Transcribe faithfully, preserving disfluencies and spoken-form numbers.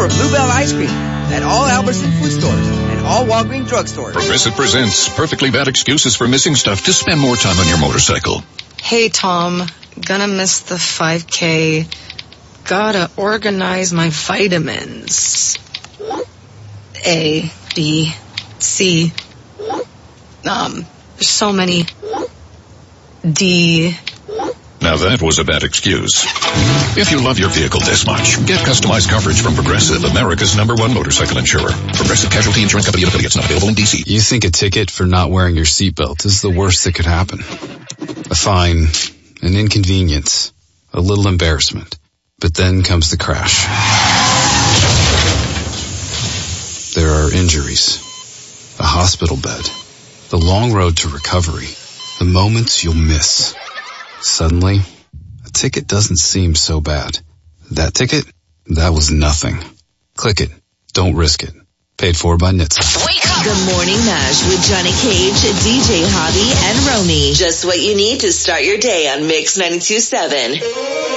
for Bluebell Ice Cream at all Albertson food stores and all Walgreens drugstores. Progressive presents Perfectly Bad Excuses for Missing Stuff to spend more time on your motorcycle. Hey, Tom. Gonna miss the five K. Gotta organize my vitamins. A, B, C. Um, there's so many. D. Now that was a bad excuse. If you love your vehicle this much, get customized coverage from Progressive, America's number one motorcycle insurer. Progressive Casualty Insurance Company and affiliates, not available in D C. You think a ticket for not wearing your seatbelt is the worst that could happen. A fine, an inconvenience, a little embarrassment. But then comes the crash. There are injuries, a hospital bed, the long road to recovery, the moments you'll miss. Suddenly, a ticket doesn't seem so bad. That ticket? That was nothing. Click it. Don't risk it. Paid for by N H T S A. Wake up! The Morning Mash with Johnny Cage, D J Hobby, and Romy. Just what you need to start your day on Mix ninety-two point seven.